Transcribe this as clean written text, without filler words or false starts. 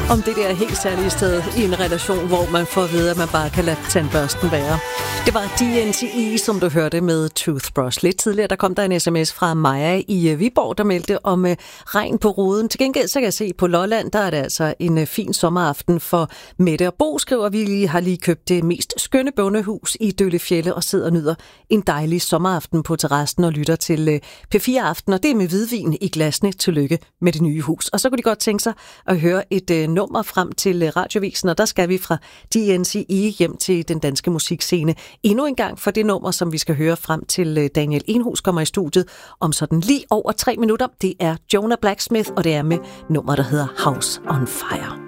om det der helt særlige sted i en relation, hvor man får at vide, at man bare kan lade tandbørsten være. Det var DNCE, som du hørte med Toothbrush. Lidt tidligere, der kom der en sms fra Maja i Viborg, der meldte om regn på ruden. Til gengæld, så kan jeg se på Lolland, der er det altså en fin sommeraften for Mette og Bo, skriver vi har lige købt det mest skønne bondehus i Døllefjelde og sidder og nyder en dejlig sommeraften på terrassen og lytter til P4 Aften, og det er med hvidvin i glasene. Tillykke med det nye hus. Og så kunne de godt tænke sig at høre et nummer frem til Radiovisen, og der skal vi fra DNCE hjem til den danske musikscene endnu en gang for det nummer, som vi skal høre frem til Daniel Enhus kommer i studiet om sådan lige over 3 minutter. Det er Jonah Blacksmith, og det er med nummer, der hedder House on Fire.